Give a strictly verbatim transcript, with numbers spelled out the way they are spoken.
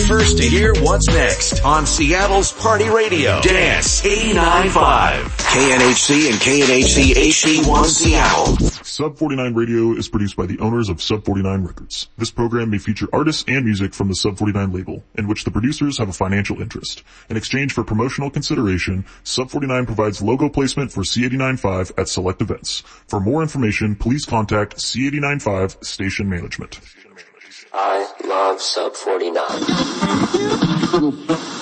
first to hear what's next on Seattle's Party Radio. Dance eighty-nine point five. K N H C and K N H C H D one Seattle. Sub forty-nine Radio is produced by the owners of Sub forty-nine Records. This program may feature artists and music from the Sub forty-nine label, in which the producers have a financial interest. In exchange for promotional consideration, Sub forty-nine provides logo placement for C eighty-nine point five at select events. For more information, please contact C eighty-nine point five Station Management. I love Sub forty-nine.